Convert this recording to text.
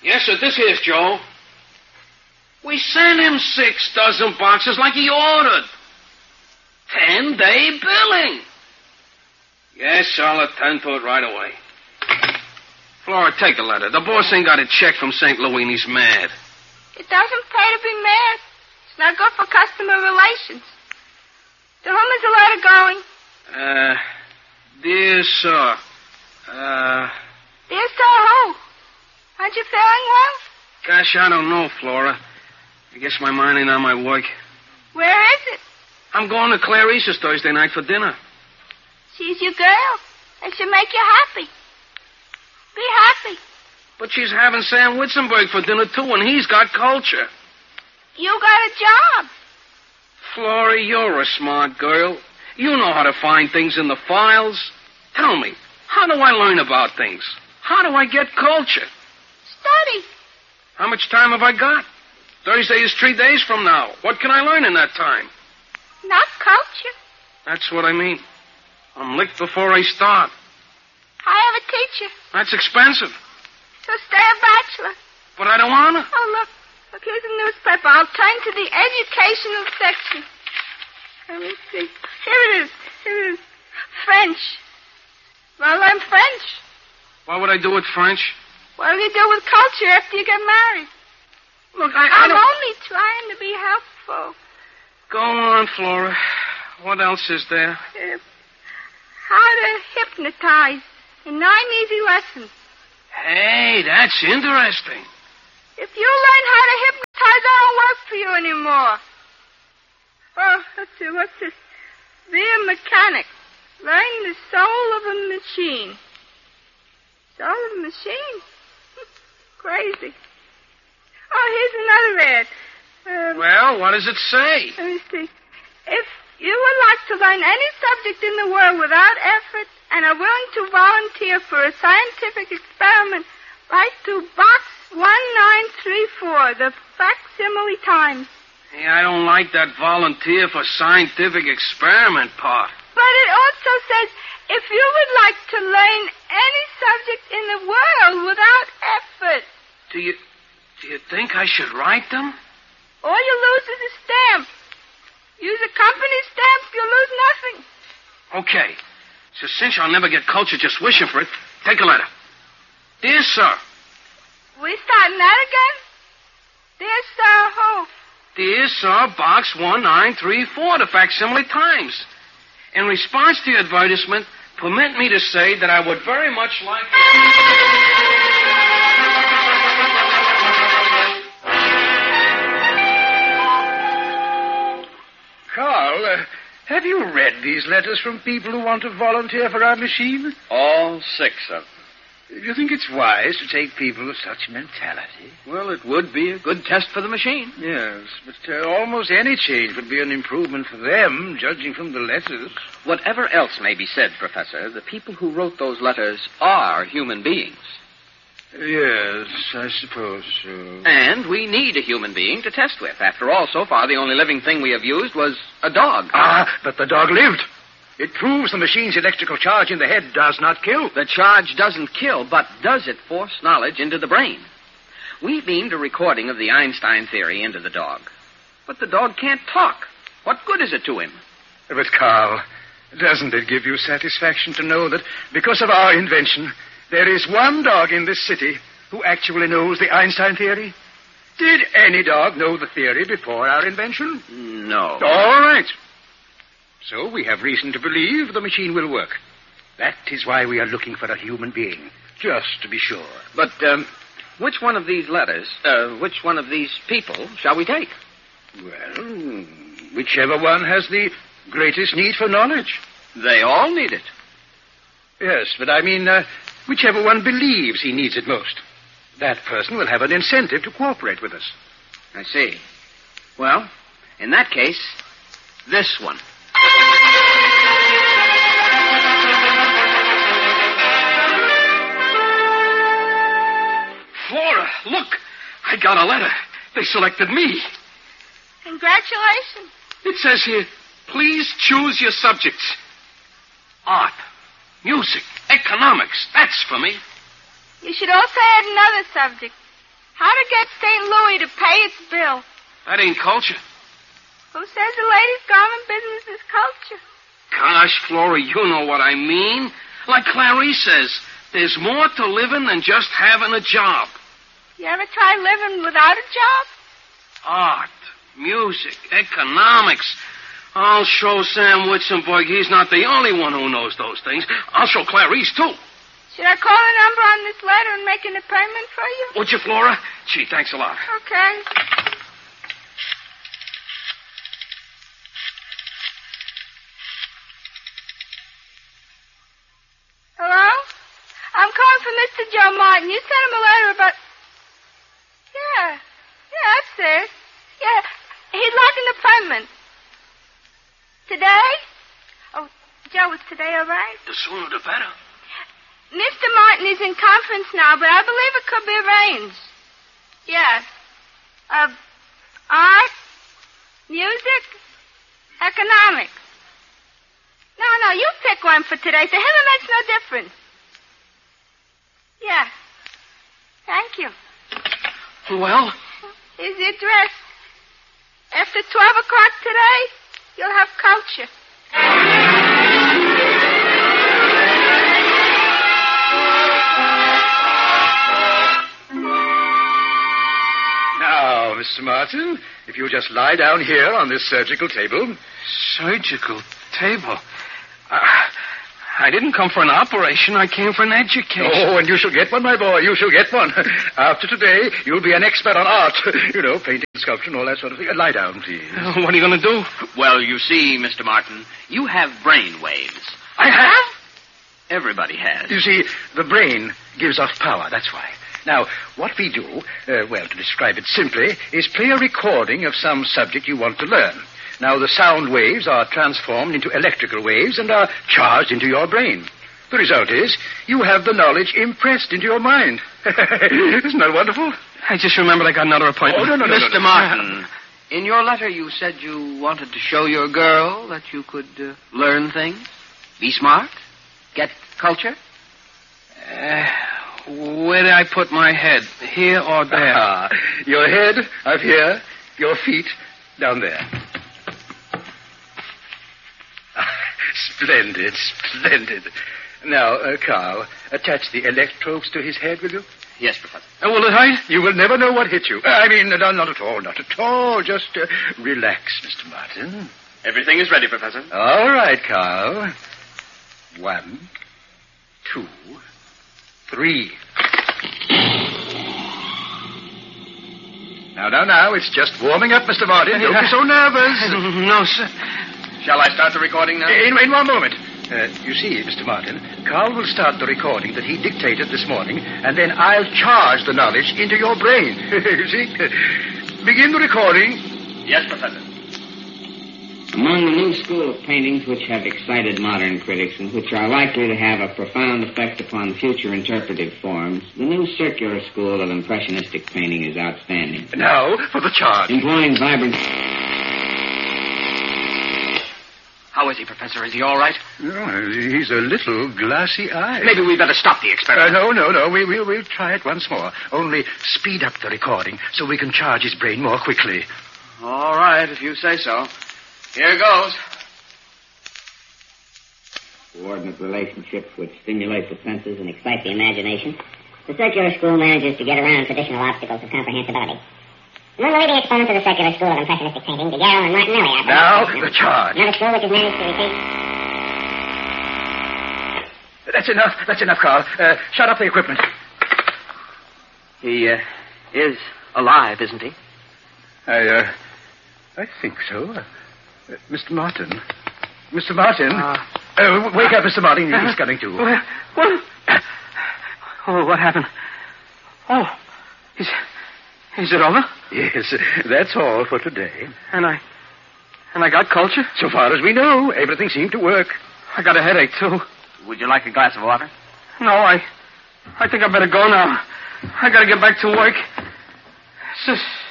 Yes, sir, this here's Joe. We sent him 6 dozen boxes like he ordered. 10-day billing. Yes, I'll attend to it right away. Flora, take the letter. The boss ain't got a check from St. Louis and he's mad. It doesn't pay to be mad. It's not good for customer relations. To whom is the letter going? Dear sir. Dear sir who? Aren't you feeling well? Gosh, I don't know, Flora. I guess my mind ain't on my work. Where is it? I'm going to Clarice's Thursday night for dinner. She's your girl. It should make you happy. Be happy. But she's having Sam Witzenberg for dinner, too, and he's got culture. You got a job. Flora, you're a smart girl. You know how to find things in the files. Tell me, how do I learn about things? How do I get culture? Study. How much time have I got? Thursday is 3 days from now. What can I learn in that time? Not culture. That's what I mean. I'm licked before I start. I have a teacher. That's expensive. So stay a bachelor. But I don't want to. Oh, look. Look, here's a newspaper. I'll turn to the educational section. Let me see. Here it is. Here it is. French. Well, learn French. What would I do with French? What do you do with culture after you get married? Look, I'm only trying to be helpful. Go on, Flora. What else is there? How to hypnotize in 9 easy lessons. Hey, that's interesting. If you learn how to hypnotize, I don't work for you anymore. Oh, let's see, what's this? Be a mechanic. Learn the soul of a machine. Soul of a machine? Crazy. Oh, here's another ad. Well, what does it say? Let me see. If you would like to learn any subject in the world without effort and are willing to volunteer for a scientific experiment, write to Box 1934, the Facsimile Times. Hey, I don't like that volunteer for scientific experiment part. But it also says, if you would like to learn any subject in the world without effort. Do you think I should write them? All you lose is a stamp. Use a company stamp, you lose nothing. Okay. So since I'll never get culture just wishing for it, take a letter. Dear sir. We starting that again? Dear sir who? Dear sir, Box 1934, the Facsimile Times. In response to your advertisement, permit me to say that I would very much like... Carl, have you read these letters from people who want to volunteer for our machine? All 6 of them. Do you think it's wise to take people of such mentality? Well, it would be a good test for the machine. Yes, but almost any change would be an improvement for them, judging from the letters. Whatever else may be said, Professor, the people who wrote those letters are human beings. Yes, I suppose so. And we need a human being to test with. After all, so far, the only living thing we have used was a dog. But the dog lived. It proves the machine's electrical charge in the head does not kill. The charge doesn't kill, but does it force knowledge into the brain? We beamed a recording of the Einstein theory into the dog. But the dog can't talk. What good is it to him? But, Carl, doesn't it give you satisfaction to know that because of our invention, there is one dog in this city who actually knows the Einstein theory? Did any dog know the theory before our invention? No. All right. So we have reason to believe the machine will work. That is why we are looking for a human being, just to be sure. But, which one of these letters, which one of these people shall we take? Well, whichever one has the greatest need for knowledge. They all need it. Yes, but I mean, whichever one believes he needs it most. That person will have an incentive to cooperate with us. I see. Well, in that case, this one. Flora, look. I got a letter. They selected me. Congratulations. It says here, please choose your subjects. Art, music, economics. That's for me. You should also add another subject. How to get St. Louis to pay its bill. That ain't culture. Who says the ladies' garment business is culture? Gosh, Flora, you know what I mean. Like Clarice says, there's more to living than just having a job. You ever try living without a job? Art, music, economics. I'll show Sam Witzenberg he's not the only one who knows those things. I'll show Clarice, too. Should I call the number on this letter and make an appointment for you? Would you, Flora? Gee, thanks a lot. Okay. Hello? I'm calling for Mr. Joe Martin. You sent him a letter about... Yeah, that's it. Yeah, he'd like an appointment. Today? Oh, Joe, is today all right? The sooner the better. Mr. Martin is in conference now, but I believe it could be arranged. Yes. Art, music, economics. No, you pick one for today. To him it makes no difference. Yeah. Thank you. Well? Here's the address. After 12 o'clock today, you'll have culture. Now, Mr. Martin, if you'll just lie down here on this surgical table. Surgical table? I didn't come for an operation. I came for an education. Oh, and you shall get one, my boy. You shall get one. After today, you'll be an expert on art. You know, painting, sculpture, and all that sort of thing. Lie down, please. What are you going to do? Well, you see, Mr. Martin, you have brain waves. I have? Everybody has. You see, the brain gives off power, that's why. Now, what we do, to describe it simply, is play a recording of some subject you want to learn. Now, the sound waves are transformed into electrical waves and are charged into your brain. The result is you have the knowledge impressed into your mind. Isn't that wonderful? I just remembered I got another appointment. Oh, no. Mr. Martin, in your letter you said you wanted to show your girl that you could learn things, be smart, get culture. Where did I put my head? Here or there? Your head up here, your feet down there. Splendid. Now, Carl, attach the electrodes to his head, will you? Yes, Professor. Will it hurt? You will never know what hit you. I mean, not at all. Just relax, Mr. Martin. Everything is ready, Professor. All right, Carl. 1, 2, 3. Now, it's just warming up, Mr. Martin. Don't be so nervous. No, sir. Shall I start the recording now? In 1 moment. You see, Mr. Martin, Carl will start the recording that he dictated this morning, and then I'll charge the knowledge into your brain. You see? Begin the recording. Yes, Professor. Among the new school of paintings which have excited modern critics and which are likely to have a profound effect upon future interpretive forms, the new circular school of impressionistic painting is outstanding. Now, for the charge. Employing vibrant... How is he, Professor? Is he all right? Oh, he's a little glassy-eyed. Maybe we better stop the experiment. No. We'll try it once more. Only speed up the recording so we can charge his brain more quickly. All right, if you say so. Here goes. Coordinate relationships which stimulate the senses and excite the imagination. The circular school manages to get around traditional obstacles of comprehensibility. Among the leading exponents of the circular school of impressionistic painting, Daguerre and Martinelli are... Now, the charge. Another school which has managed to repeat... That's enough, Carl. Shut up the equipment. He is alive, isn't he? I think so. Mr. Martin. Wake up, Mr. Martin. He's coming to. What? Oh, what happened? Oh, is it over? Yes, that's all for today. And I got culture? So far as we know, everything seemed to work. I got a headache, too. Would you like a glass of water? No, I think I better go now. I gotta get back to work.